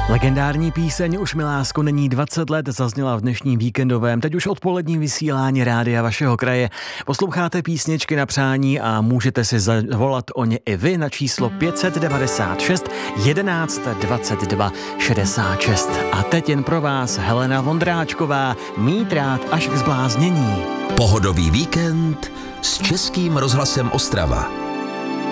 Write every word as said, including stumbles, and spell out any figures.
Legendární píseň Už mi lásko není dvacet let zazněla v dnešním víkendovém, teď už odpoledním vysílání rádia vašeho kraje. Posloucháte písničky na přání a můžete si zavolat o ně i vy na číslo pět set devadesát šest jedenáct dvacet dva šedesát šest. A teď jen pro vás Helena Vondráčková, Mít rád až k zbláznění. Pohodový víkend s Českým rozhlasem Ostrava.